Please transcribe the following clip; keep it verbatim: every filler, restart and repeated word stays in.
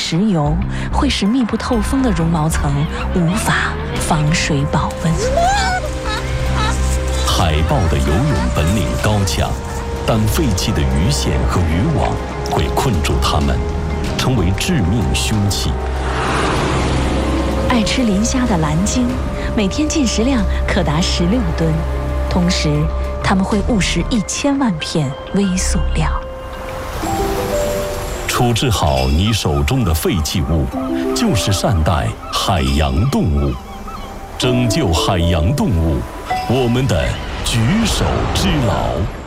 石油会使密不透风的绒毛层无法防水保温。 海豹的游泳本领高强，但废弃的鱼线和渔网会困住它们，成为致命凶器。 爱吃磷虾的蓝鲸，每天进食量可达十六吨，同时它们会误食一千万片微塑料。 处置好你手中的废弃物，就是善待海洋动物，拯救海洋动物，我们的举手之劳。